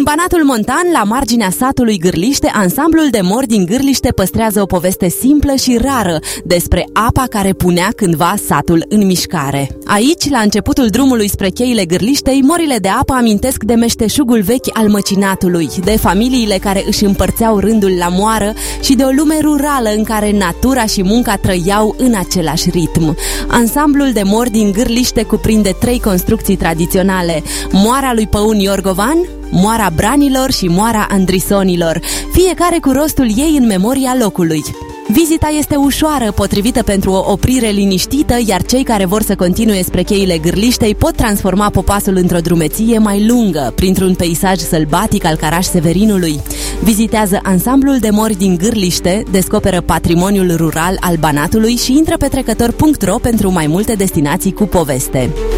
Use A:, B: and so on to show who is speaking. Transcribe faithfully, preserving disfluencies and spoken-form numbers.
A: Banatul Montan, la marginea satului Gârliște, ansamblul de mori din Gârliște păstrează o poveste simplă și rară despre apa care punea cândva satul în mișcare. Aici, la începutul drumului spre cheile Gârliștei, morile de apă amintesc de meșteșugul vechi al măcinatului, de familiile care își împărțeau rândul la moară și de o lume rurală în care natura și munca trăiau în același ritm. Ansamblul de mori din Gârliște cuprinde trei construcții tradiționale: moara lui Păun Iorgovan, moara Branilor și moara Andrisonilor, fiecare cu rostul ei în memoria locului. Vizita este ușoară, potrivită pentru o oprire liniștită, iar cei care vor să continue spre cheile Gârliștei pot transforma popasul într-o drumeție mai lungă, printr-un peisaj sălbatic al Caraș-Severinului. Vizitează ansamblul de mori din Gârliște, descoperă patrimoniul rural al Banatului și intră pe trecător punct ro pentru mai multe destinații cu poveste.